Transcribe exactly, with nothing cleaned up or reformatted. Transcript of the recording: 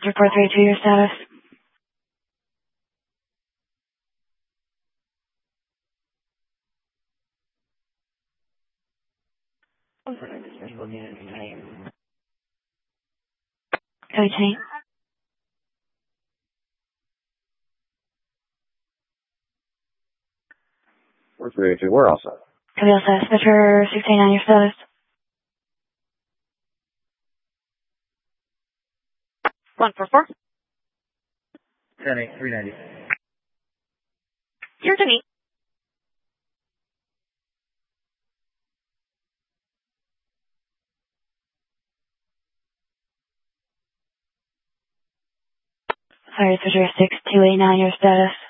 Report three two, your status. Cody Tank. We're three two, we're all set. Cody all set. Dispatcher six eight nine, your status. one four four. ten eight, three ninety. You're to me. Sorry, Dispatcher six two eight nine, your status.